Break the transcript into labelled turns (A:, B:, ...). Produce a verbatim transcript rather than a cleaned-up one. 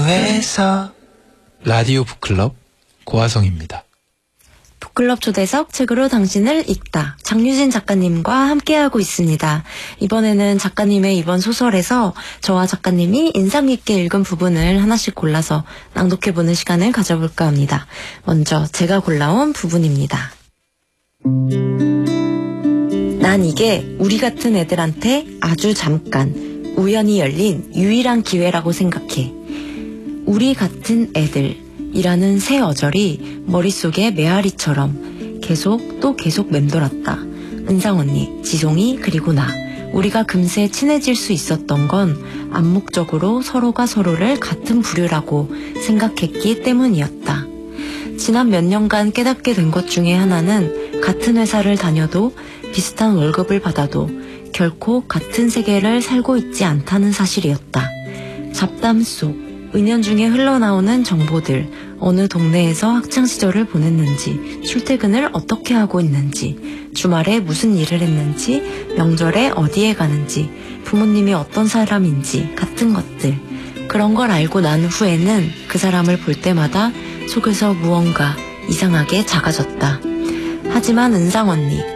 A: 학교에서. 라디오 북클럽 고화성입니다.
B: 북클럽 초대석 책으로 당신을 읽다. 장유진 작가님과 함께하고 있습니다. 이번에는 작가님의 이번 소설에서 저와 작가님이 인상 깊게 읽은 부분을 하나씩 골라서 낭독해보는 시간을 가져볼까 합니다. 먼저 제가 골라온 부분입니다. 난 이게 우리 같은 애들한테 아주 잠깐 우연히 열린 유일한 기회라고 생각해. 우리 같은 애들이라는 새 어절이 머릿속에 메아리처럼 계속 또 계속 맴돌았다. 은상 언니, 지송이, 그리고 나. 우리가 금세 친해질 수 있었던 건 암묵적으로 서로가 서로를 같은 부류라고 생각했기 때문이었다. 지난 몇 년간 깨닫게 된 것 중에 하나는 같은 회사를 다녀도 비슷한 월급을 받아도 결코 같은 세계를 살고 있지 않다는 사실이었다. 잡담 속 은연중에 흘러나오는 정보들, 어느 동네에서 학창시절을 보냈는지, 출퇴근을 어떻게 하고 있는지, 주말에 무슨 일을 했는지, 명절에 어디에 가는지, 부모님이 어떤 사람인지 같은 것들. 그런 걸 알고 난 후에는 그 사람을 볼 때마다 속에서 무언가 이상하게 작아졌다. 하지만 은상 언니,